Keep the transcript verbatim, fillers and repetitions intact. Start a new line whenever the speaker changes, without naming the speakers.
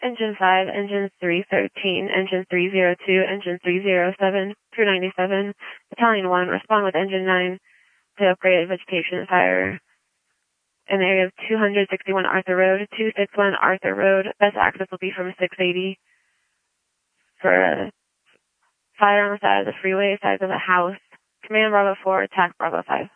Engine five, Engine three thirteen, Engine three oh two, Engine three oh seven, Crew ninety-seven, Battalion one, respond with Engine nine to upgrade vegetation fire in the area of two sixty-one Arthur Road, two sixty-one Arthur Road. Best access will be from six eighty for uh, fire on the side of the freeway, side of the house. Command Bravo four, attack Bravo five.